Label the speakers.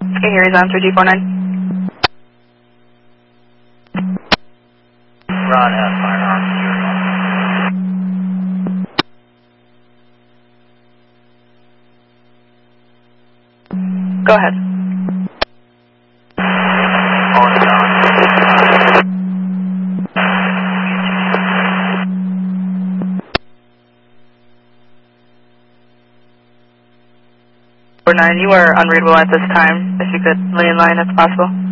Speaker 1: Okay, here he's on 3G49.
Speaker 2: Ron has firearms.
Speaker 1: Go ahead.
Speaker 2: Calling down.
Speaker 1: 49, you are unreadable at this time. If you could lay in line if possible.